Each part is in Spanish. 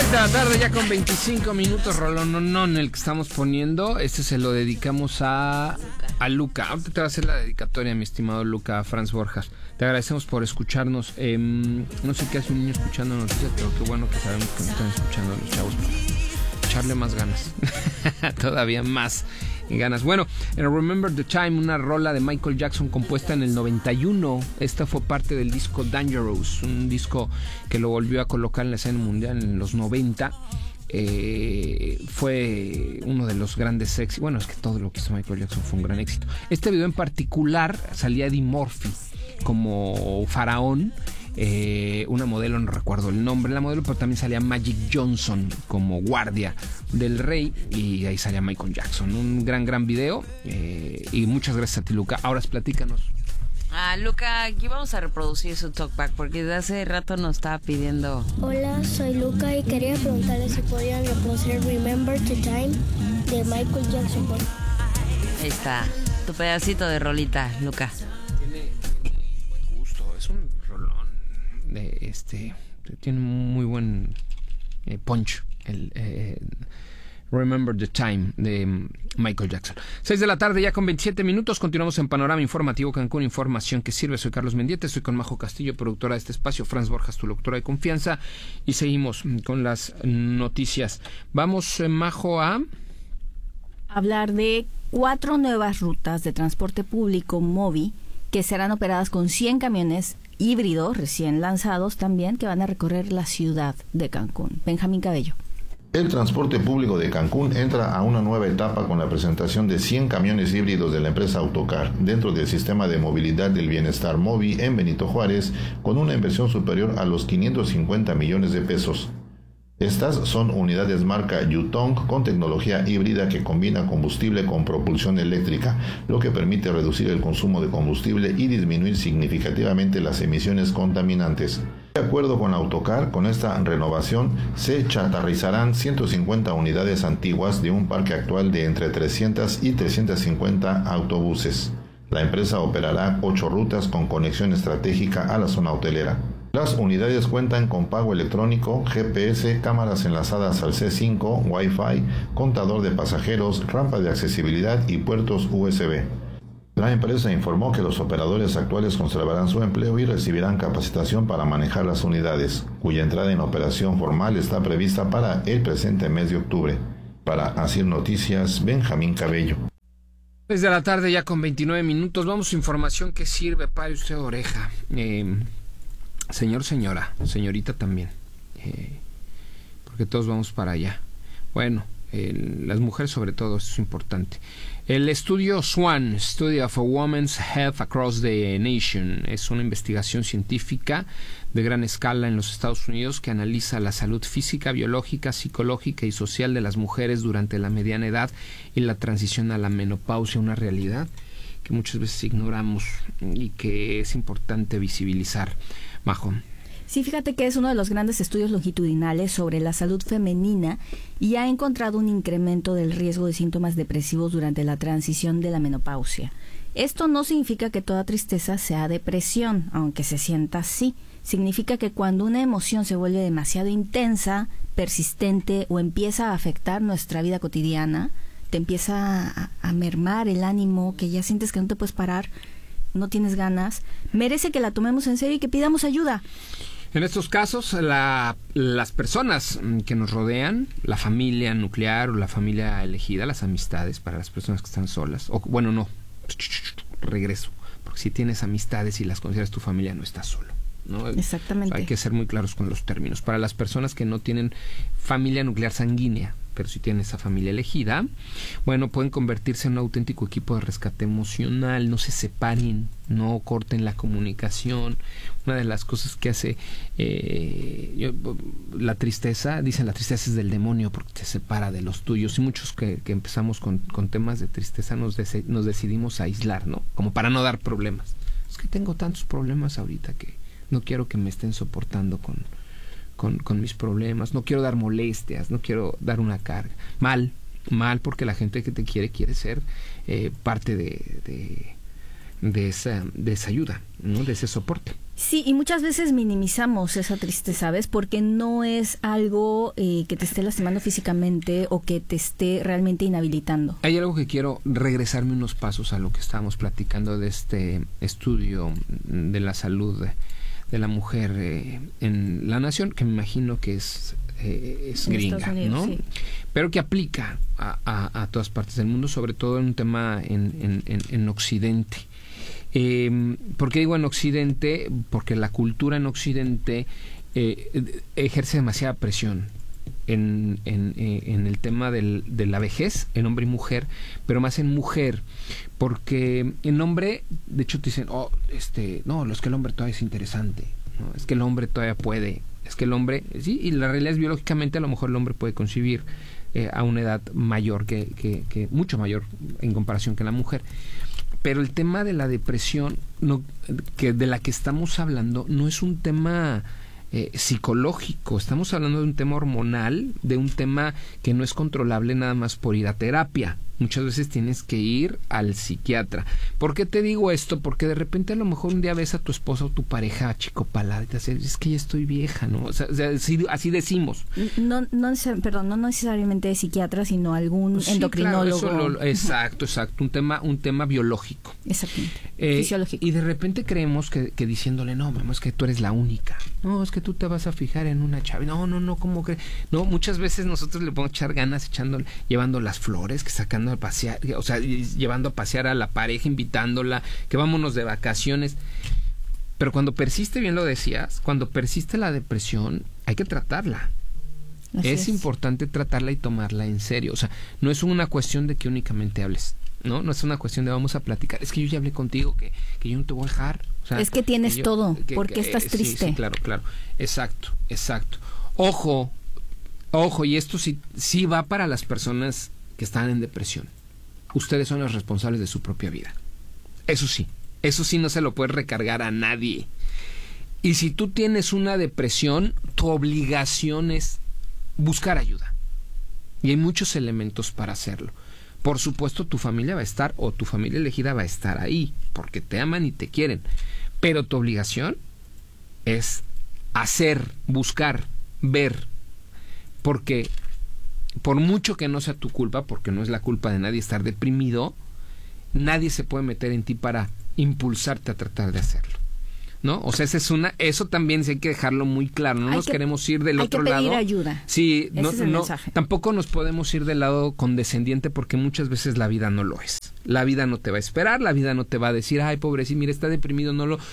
De la tarde ya con 25 minutos, rolón el que estamos poniendo. Este se lo dedicamos a Luca. Ahorita te va a hacer la dedicatoria, mi estimado Luca, Franz Borjas. Te agradecemos por escucharnos. No sé qué hace un niño escuchando noticias, pero qué bueno que sabemos que nos están escuchando los chavos para echarle más ganas. Todavía más ganas. Bueno, Remember the Time, una rola de Michael Jackson compuesta en el 91. Esta fue parte del disco Dangerous, un disco que lo volvió a colocar en la escena mundial en los 90. Fue uno de los grandes éxitos. Bueno, es que todo lo que hizo Michael Jackson fue un gran éxito. Este video en particular salía Eddie Murphy como faraón. Una modelo, no recuerdo el nombre de la modelo, pero también salía Magic Johnson como guardia del rey, y ahí salía Michael Jackson. Un gran video, y muchas gracias a ti, Luca. Ahora platícanos. Luca, aquí vamos a reproducir su talkback porque desde hace rato nos estaba pidiendo. Hola, soy Luca y quería preguntarle si podían reproducir Remember the Time de Michael Jackson. Ahí está, tu pedacito de rolita, Luca. Tiene buen gusto, es un rolón de tiene muy buen punch el Remember the Time de Michael Jackson. 6 de la tarde ya con 27 minutos. Continuamos en Panorama Informativo Cancún, información que sirve. Soy Carlos Mendieta, estoy con Majo Castillo, productora de este espacio, Franz Borjas, tu locutora de confianza, y seguimos con las noticias. Vamos, Majo, a hablar de 4 nuevas rutas de transporte público MOVI que serán operadas con 100 camiones híbridos recién lanzados también, que van a recorrer la ciudad de Cancún. Benjamín Cabello. El transporte público de Cancún entra a una nueva etapa con la presentación de 100 camiones híbridos de la empresa Autocar dentro del sistema de movilidad del bienestar MOVI en Benito Juárez, con una inversión superior a los 550 millones de pesos. Estas son unidades marca Yutong con tecnología híbrida que combina combustible con propulsión eléctrica, lo que permite reducir el consumo de combustible y disminuir significativamente las emisiones contaminantes. De acuerdo con Autocar, con esta renovación se chatarrizarán 150 unidades antiguas de un parque actual de entre 300 y 350 autobuses. La empresa operará 8 rutas con conexión estratégica a la zona hotelera. Las unidades cuentan con pago electrónico, GPS, cámaras enlazadas al C5, Wi-Fi, contador de pasajeros, rampa de accesibilidad y puertos USB. La empresa informó que los operadores actuales conservarán su empleo y recibirán capacitación para manejar las unidades, cuya entrada en operación formal está prevista para el presente mes de octubre. Para Asir Noticias, Benjamín Cabello. Desde la tarde ya con 29 minutos, vamos a información que sirve para usted oreja. Señor, señora, señorita también, porque todos vamos para allá. Bueno, las mujeres sobre todo, esto es importante. El estudio SWAN, Study of a Woman's Health Across the Nation, es una investigación científica de gran escala en los Estados Unidos que analiza la salud física, biológica, psicológica y social de las mujeres durante la mediana edad y la transición a la menopausia, una realidad que muchas veces ignoramos y que es importante visibilizar. Majo. Sí, fíjate que es uno de los grandes estudios longitudinales sobre la salud femenina y ha encontrado un incremento del riesgo de síntomas depresivos durante la transición de la menopausia. Esto no significa que toda tristeza sea depresión, aunque se sienta así. Significa que cuando una emoción se vuelve demasiado intensa, persistente o empieza a afectar nuestra vida cotidiana, te empieza a mermar el ánimo, que ya sientes que no te puedes parar, no tienes ganas, merece que la tomemos en serio y que pidamos ayuda. En estos casos, las personas que nos rodean, la familia nuclear o la familia elegida, las amistades para las personas que están solas, o bueno, no, regreso, porque si tienes amistades y las consideras tu familia, no estás solo, ¿no? Exactamente. Hay que ser muy claros con los términos. Para las personas que no tienen familia nuclear sanguínea, pero si tienen esa familia elegida, bueno, pueden convertirse en un auténtico equipo de rescate emocional. No se separen, no corten la comunicación. Una de las cosas que hace la tristeza, dicen la tristeza es del demonio porque te separa de los tuyos, y muchos que empezamos con temas de tristeza nos decidimos a aislar, ¿no? Como para no dar problemas. Es que tengo tantos problemas ahorita que no quiero que me estén soportando con mis problemas, no quiero dar molestias, no quiero dar una carga. Mal, porque la gente que te quiere ser parte de esa ayuda, ¿no? De ese soporte. Sí, y muchas veces minimizamos esa tristeza, ¿sabes? Porque no es algo que te esté lastimando físicamente o que te esté realmente inhabilitando. Hay algo que quiero regresarme unos pasos a lo que estábamos platicando de este estudio de la salud de la mujer en la nación, que me imagino que es gringa, Unidos, ¿no? Sí. Pero que aplica a todas partes del mundo, sobre todo en un tema en Occidente. ¿Por qué digo en Occidente? Porque la cultura en Occidente ejerce demasiada presión en el tema de la vejez, en hombre y mujer, pero más en mujer, porque en hombre, de hecho te dicen, no, es que el hombre todavía es interesante, ¿no? Es que el hombre todavía puede, es que el hombre, sí, y la realidad es biológicamente a lo mejor el hombre puede concebir a una edad mayor, que mucho mayor en comparación que la mujer. Pero el tema de la depresión de la que estamos hablando no es un tema psicológico, estamos hablando de un tema hormonal, de un tema que no es controlable nada más por ir a terapia. Muchas veces tienes que ir al psiquiatra. ¿Por qué te digo esto? Porque de repente a lo mejor un día ves a tu esposa o tu pareja achicopalada y te hace, es que ya estoy vieja, ¿no? O sea así decimos. No necesariamente de psiquiatra, sino algún endocrinólogo. Claro, exacto, un tema biológico. Exactamente. Fisiológico. Y de repente creemos que diciéndole, no, mamá, es que tú eres la única. No, es que tú te vas a fijar en una chava. No, ¿cómo crees? No, muchas veces nosotros le podemos echar ganas llevando las flores, que sacando a pasear, o sea, llevando a pasear a la pareja, invitándola, que vámonos de vacaciones. Pero cuando persiste, bien lo decías, cuando persiste la depresión, hay que tratarla. Es importante tratarla y tomarla en serio. O sea, no es una cuestión de que únicamente hables, ¿no? No es una cuestión de vamos a platicar. Es que yo ya hablé contigo, que yo no te voy a dejar. O sea, es que tienes todo. ¿Por qué estás triste? Sí, claro. Exacto. Ojo, y esto sí va para las personas que están en depresión. Ustedes son los responsables de su propia vida. Eso sí no se lo puedes recargar a nadie. Y si tú tienes una depresión, tu obligación es buscar ayuda. Y hay muchos elementos para hacerlo. Por supuesto, tu familia va a estar, o tu familia elegida va a estar ahí, porque te aman y te quieren. Pero tu obligación es hacer, buscar, ver. Porque por mucho que no sea tu culpa, porque no es la culpa de nadie estar deprimido, nadie se puede meter en ti para impulsarte a tratar de hacerlo, ¿no? O sea, eso también sí hay que dejarlo muy claro. No nos queremos ir del otro lado. Hay que pedir ayuda. Sí, tampoco nos podemos ir del lado condescendiente, porque muchas veces la vida no lo es. La vida no te va a esperar, la vida no te va a decir, ay, pobrecito, mira, está deprimido,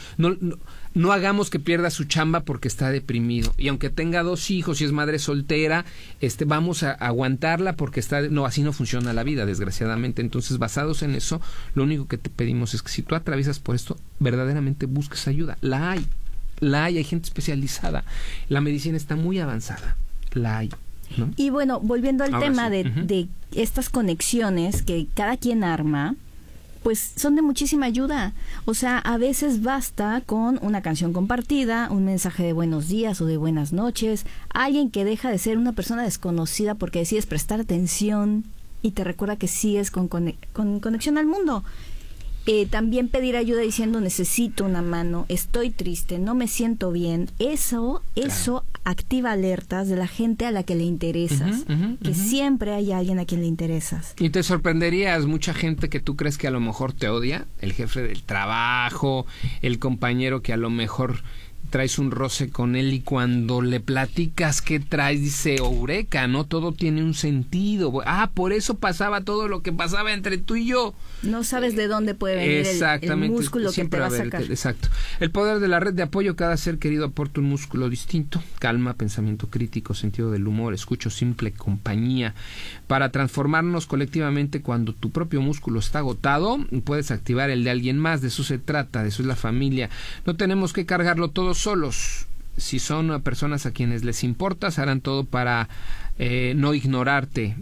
no hagamos que pierda su chamba porque está deprimido. Y aunque tenga 2 hijos y es madre soltera, vamos a aguantarla porque no, así no funciona la vida, desgraciadamente. Entonces, basados en eso, lo único que te pedimos es que si tú atraviesas por esto, verdaderamente busques ayuda. La hay gente especializada. La medicina está muy avanzada. La hay, ¿no? Y bueno, volviendo al tema de estas conexiones que cada quien arma, pues son de muchísima ayuda. O sea, a veces basta con una canción compartida, un mensaje de buenos días o de buenas noches, alguien que deja de ser una persona desconocida porque decides prestar atención y te recuerda que sigues con conexión al mundo. También pedir ayuda diciendo necesito una mano, estoy triste, no me siento bien. Eso activa alertas de la gente a la que le interesas, que siempre hay alguien a quien le interesas. Y te sorprenderías, mucha gente que tú crees que a lo mejor te odia, el jefe del trabajo, el compañero que a lo mejor traes un roce con él y cuando le platicas qué traes, dice, eureka, ¿no? Todo tiene un sentido. Por eso pasaba todo lo que pasaba entre tú y yo. No sabes de dónde puede venir el músculo que te va a sacar. Exacto. El poder de la red de apoyo. Cada ser querido aporta un músculo distinto. Calma, pensamiento crítico, sentido del humor, escucho, simple compañía. Para transformarnos colectivamente cuando tu propio músculo está agotado, puedes activar el de alguien más. De eso se trata, de eso es la familia. No tenemos que cargarlo todos solos. Si son personas a quienes les importas, harán todo para no ignorarte.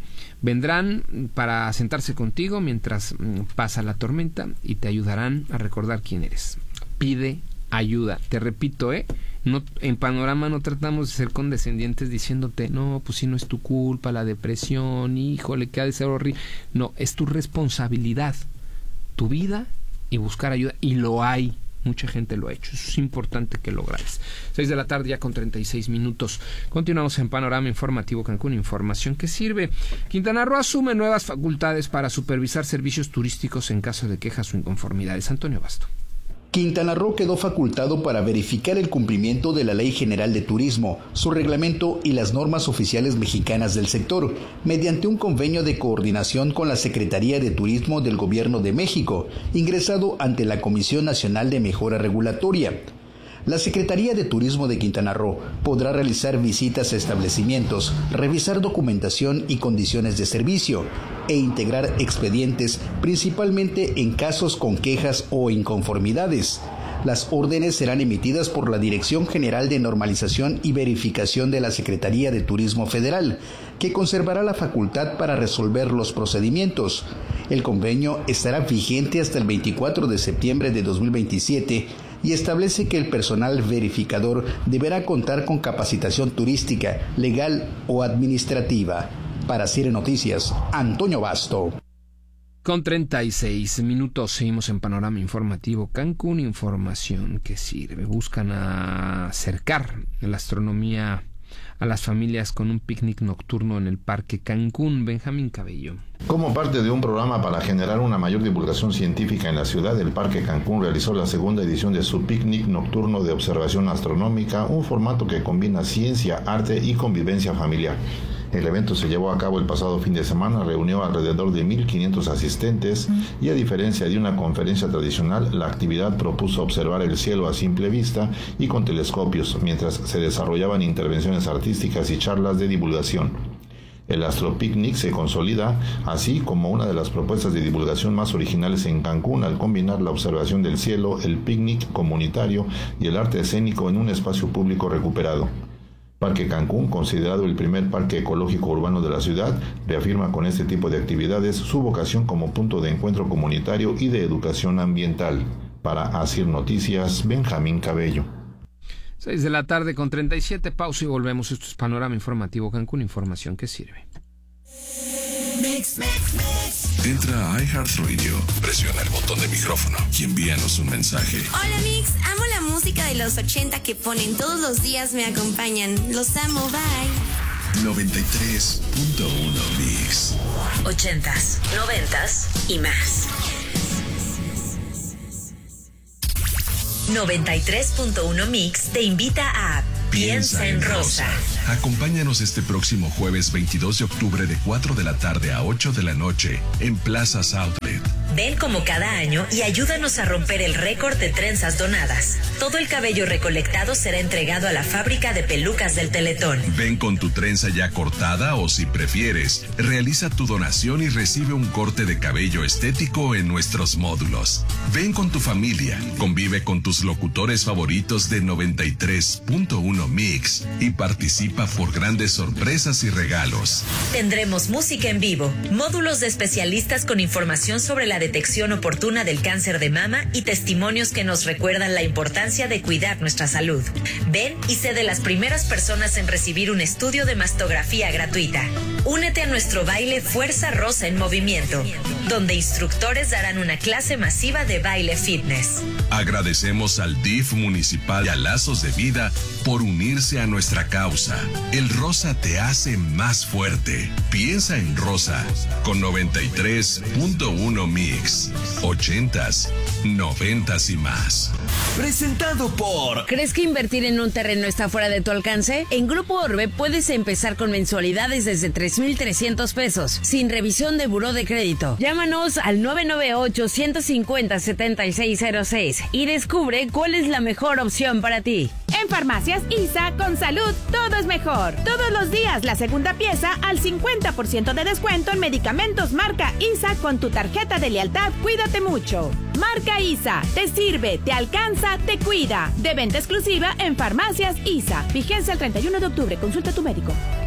Vendrán para sentarse contigo mientras pasa la tormenta y te ayudarán a recordar quién eres. Pide ayuda. Te repito, no, en Panorama no tratamos de ser condescendientes diciéndote, no, pues si no es tu culpa, la depresión, híjole, que ha de ser horrible. No, es tu responsabilidad, tu vida y buscar ayuda. Y lo hay. Mucha gente lo ha hecho. Eso es importante que lo grabes. 6 de la tarde ya con 36 minutos. Continuamos en Panorama Informativo Cancún. Información que sirve. Quintana Roo asume nuevas facultades para supervisar servicios turísticos en caso de quejas o inconformidades. Antonio Basto. Quintana Roo quedó facultado para verificar el cumplimiento de la Ley General de Turismo, su reglamento y las normas oficiales mexicanas del sector, mediante un convenio de coordinación con la Secretaría de Turismo del Gobierno de México, ingresado ante la Comisión Nacional de Mejora Regulatoria. La Secretaría de Turismo de Quintana Roo podrá realizar visitas a establecimientos, revisar documentación y condiciones de servicio e integrar expedientes, principalmente en casos con quejas o inconformidades. Las órdenes serán emitidas por la Dirección General de Normalización y Verificación de la Secretaría de Turismo Federal, que conservará la facultad para resolver los procedimientos. El convenio estará vigente hasta el 24 de septiembre de 2027 y establece que el personal verificador deberá contar con capacitación turística, legal o administrativa. Para CIRE Noticias, Antonio Basto. Con 36 minutos seguimos en Panorama Informativo Cancún. Información que sirve. Buscan acercar la astronomía a las familias con un picnic nocturno en el Parque Cancún. Benjamín Cabello. Como parte de un programa para generar una mayor divulgación científica en la ciudad, el Parque Cancún realizó la segunda edición de su picnic nocturno de observación astronómica, un formato que combina ciencia, arte y convivencia familiar. El evento se llevó a cabo el pasado fin de semana, reunió alrededor de 1,500 asistentes y, a diferencia de una conferencia tradicional, la actividad propuso observar el cielo a simple vista y con telescopios, mientras se desarrollaban intervenciones artísticas y charlas de divulgación. El Astropicnic se consolida así como una de las propuestas de divulgación más originales en Cancún, al combinar la observación del cielo, el picnic comunitario y el arte escénico en un espacio público recuperado. Parque Cancún, considerado el primer parque ecológico urbano de la ciudad, reafirma con este tipo de actividades su vocación como punto de encuentro comunitario y de educación ambiental. Para ASIR Noticias, Benjamín Cabello. 6 de la tarde con 37, pausa y volvemos. Esto es Panorama Informativo Cancún, información que sirve. Entra a iHeartRadio, presiona el botón de micrófono y envíanos un mensaje. Hola Mix, amo la música de los 80 que ponen todos los días, me acompañan. Los amo, bye. 93.1 Mix. 80s, 90s y más. 93.1 Mix te invita a Piensa en Rosa. Acompáñanos este próximo jueves 22 de octubre de 4 de la tarde a 8 de la noche en Plaza Outlet. Ven como cada año y ayúdanos a romper el récord de trenzas donadas. Todo el cabello recolectado será entregado a la fábrica de pelucas del Teletón. Ven con tu trenza ya cortada o, si prefieres, realiza tu donación y recibe un corte de cabello estético en nuestros módulos. Ven con tu familia, convive con tus locutores favoritos de 93.1 Mix y participa por grandes sorpresas y regalos. Tendremos música en vivo, módulos de especialistas con información sobre la detección oportuna del cáncer de mama y testimonios que nos recuerdan la importancia de cuidar nuestra salud. Ven y sé de las primeras personas en recibir un estudio de mastografía gratuita. Únete a nuestro baile Fuerza Rosa en Movimiento, donde instructores darán una clase masiva de baile fitness. Agradecemos al DIF municipal y a Lazos de Vida por unirse a nuestra causa. El rosa te hace más fuerte. Piensa en rosa con 93.1 Mix. 80s, 90s y más. Presentado por... ¿Crees que invertir en un terreno está fuera de tu alcance? En Grupo Orbe puedes empezar con mensualidades desde 3,300 pesos, sin revisión de buró de crédito. Llámanos al 998-150-7606 y descubre cuál es la mejor opción para ti. En Farmacias ISA, con salud, todo es mejor. Todos los días, la segunda pieza al 50% de descuento en medicamentos marca ISA con tu tarjeta de lealtad Cuídate Mucho. Marca ISA, te sirve, te alcanza, te cuida. De venta exclusiva en Farmacias ISA. Vigencia el 31 de octubre. Consulta a tu médico.